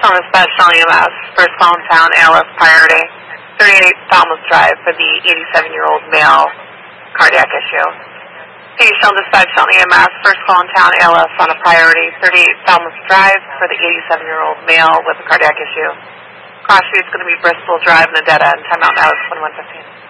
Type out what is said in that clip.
from a special EMS, first call in town, ALS priority, 38 Thomas Drive for the 87-year-old male, cardiac issue. Patient dispatched on EMS, first call in town, ALS on a priority, 38 Thomas Drive for the 87-year-old male with a cardiac issue. Cross street's going to be Bristol Drive and a dead end. Timeout now is 21:15.